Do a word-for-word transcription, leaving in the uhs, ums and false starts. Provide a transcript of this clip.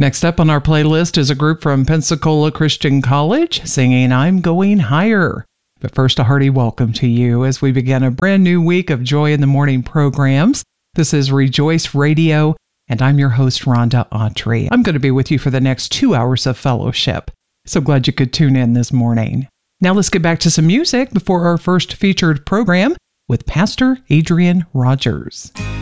Next up on our playlist is a group from Pensacola Christian College singing I'm Going Higher. But first, a hearty welcome to you as we begin a brand new week of Joy in the Morning programs. This is Rejoice Radio, and I'm your host, Rhonda Autry. I'm going to be with you for the next two hours of fellowship. So glad you could tune in this morning. Now let's get back to some music before our first featured program with Pastor Adrian Rogers.